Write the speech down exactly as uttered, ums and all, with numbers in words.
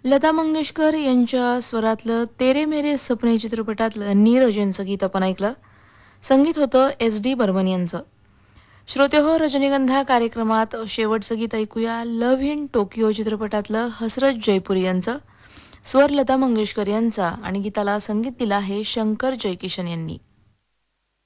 लता मंगेशकर यांच्या स्वरातलं तेरे मेरे सपने चित्रपटातलं नीरज यांचं गीत आपण ऐकलं. संगीत होतं एस डी बर्मन यांचं. श्रोते हो, रजनीगंधा कार्यक्रमात शेवटचं गीत ऐकूया लव्ह इन टोकियो चित्रपटातलं हसरत जयपुरी यांचं. स्वर लता मंगेशकर यांचा आणि गीताला संगीत दिलं आहे शंकर जयकिशन यांनी.